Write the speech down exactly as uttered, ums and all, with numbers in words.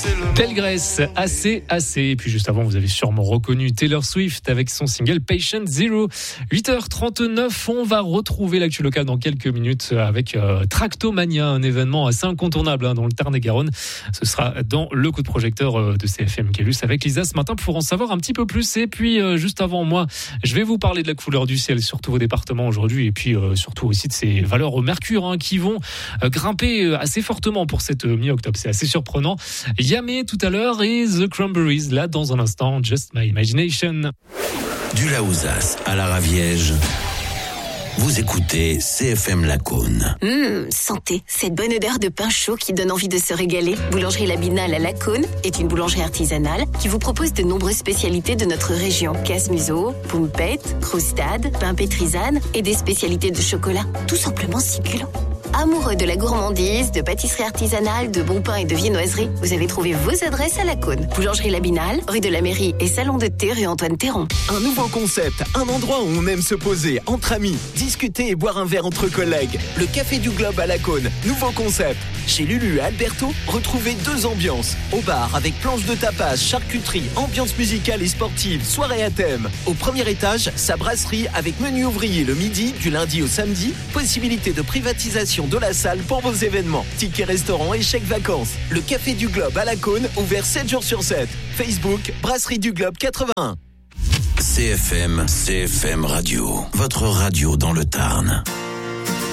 Pelgrès, assez, assez. Et puis juste avant, vous avez sûrement reconnu Taylor Swift avec son single Patient Zero. huit heures trente-neuf, on va retrouver l'actu locale dans quelques minutes avec euh, Tractomania, un événement assez incontournable hein, dans le Tarn-et-Garonne. Ce sera dans le coup de projecteur euh, de C F M Kélus avec Lisa ce matin pour en savoir un petit peu plus. Et puis euh, juste avant moi, je vais vous parler de la couleur du ciel sur tous vos départements aujourd'hui et puis euh, surtout aussi de ces valeurs au mercure hein, qui vont euh, grimper assez fortement pour cette euh, mi-octobre. C'est assez surprenant. Yamé tout à l'heure et The Cranberries là dans un instant. Just My Imagination. Du Laouzas à la Raviège. Vous écoutez C F M Lacaune. Hum, santé, cette bonne odeur de pain chaud qui donne envie de se régaler. Boulangerie Labinal à Lacaune est une boulangerie artisanale qui vous propose de nombreuses spécialités de notre région. Casse-museau, poumpette, croustade, pain pétrisane et des spécialités de chocolat. Tout simplement succulent. Amoureux de la gourmandise, de pâtisserie artisanale, de bons pains et de viennoiserie, vous avez trouvé vos adresses à Lacaune. Boulangerie Labinal, rue de la Mairie et salon de thé rue Antoine Théron. Un nouveau concept, un endroit où on aime se poser entre amis, discuter et boire un verre entre collègues. Le Café du Globe à Lacaune, nouveau concept. Chez Lulu et Alberto, retrouvez deux ambiances. Au bar avec planche de tapas, charcuterie, ambiance musicale et sportive, soirée à thème. Au premier étage, sa brasserie avec menu ouvrier le midi, du lundi au samedi, possibilité de privatisation de la salle pour vos événements. Tickets restaurant et chèques vacances. Le Café du Globe à Lacaune, ouvert sept jours sur sept. Facebook, Brasserie du Globe quatre-vingt-un. C F M, C F M Radio, votre radio dans le Tarn.